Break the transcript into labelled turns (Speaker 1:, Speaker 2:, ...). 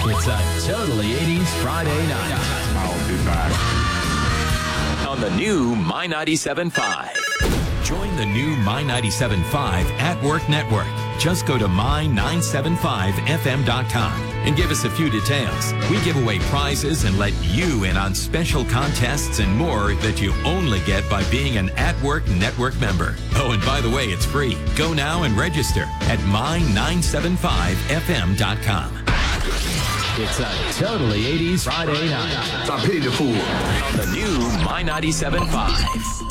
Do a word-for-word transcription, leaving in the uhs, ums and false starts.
Speaker 1: It's a totally eighties Friday night.
Speaker 2: I'll be back.
Speaker 3: On the new My ninety-seven point five.
Speaker 4: Join the new My ninety-seven point five At Work Network. Just go to my nine seven five f m dot com and give us a few details. We give away prizes and let you in on special contests and more that you only get by being an At Work Network member. Oh, and by the way, it's free. Go now and register at my nine seven five f m dot com.
Speaker 1: It's a totally eighties Friday night.
Speaker 2: I paid the fool.
Speaker 3: On the new My ninety-seven point five.